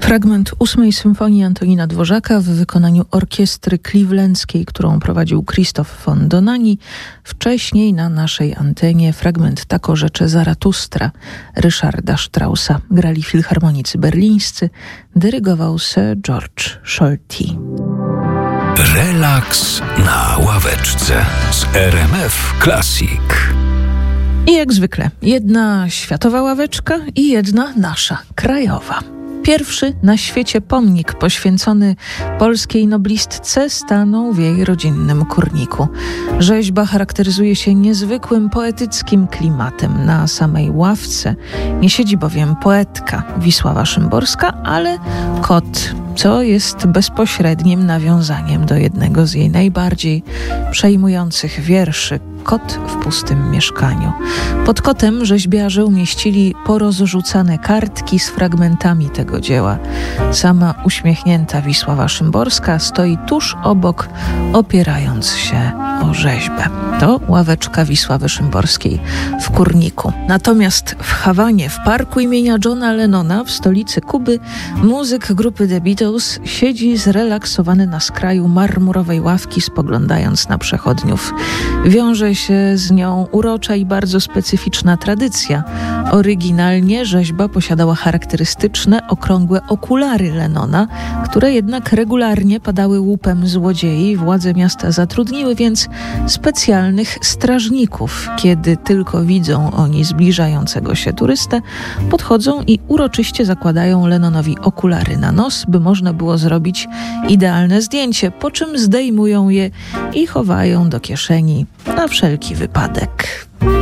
Fragment 8. Symfonii Antonina Dworzaka w wykonaniu orkiestry clevelandzkiej, którą prowadził Krzysztof von Dohnanyi. Wcześniej na naszej antenie fragment Tak orzecze Zaratustra Ryszarda Straussa. Grali filharmonicy berlińscy, dyrygował Sir George Scholti. Relaks na ławeczce z RMF Classic. I jak zwykle, jedna światowa ławeczka i jedna nasza, krajowa. Pierwszy na świecie pomnik poświęcony polskiej noblistce stanął w jej rodzinnym kurniku. Rzeźba charakteryzuje się niezwykłym poetyckim klimatem. Na samej ławce nie siedzi bowiem poetka Wisława Szymborska, ale kot, co jest bezpośrednim nawiązaniem do jednego z jej najbardziej przejmujących wierszy, Kot w pustym mieszkaniu. Pod kotem rzeźbiarze umieścili porozrzucane kartki z fragmentami tego dzieła. Sama uśmiechnięta Wisława Szymborska stoi tuż obok, opierając się o rzeźbę. To ławeczka Wisławy Szymborskiej w kurniku. Natomiast w Hawanie, w parku imienia Johna Lennona w stolicy Kuby, muzyk grupy The Beatles siedzi zrelaksowany na skraju marmurowej ławki, spoglądając na przechodniów. Wiąże się z nią urocza i bardzo specyficzna tradycja. Oryginalnie rzeźba posiadała charakterystyczne, okrągłe okulary Lennona, które jednak regularnie padały łupem złodziei. Władze miasta zatrudniły więc specjalnych strażników. Kiedy tylko widzą oni zbliżającego się turystę, podchodzą i uroczyście zakładają Lennonowi okulary na nos, by można było zrobić idealne zdjęcie, po czym zdejmują je i chowają do kieszeni na wszelki wypadek.